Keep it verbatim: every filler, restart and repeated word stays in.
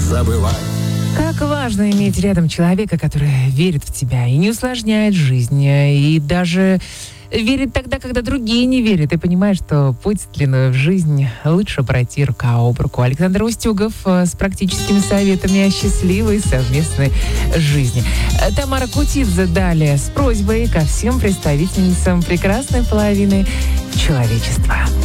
забывай. Как важно иметь рядом человека, который верит в тебя и не усложняет жизнь, и даже верит тогда, когда другие не верят, и понимаешь, что путь длиною в жизнь лучше пройти рука об руку. Александр Устюгов с практическими советами о счастливой совместной жизни. Тамара Кутидзе далее с просьбой ко всем представительницам прекрасной половины человечества.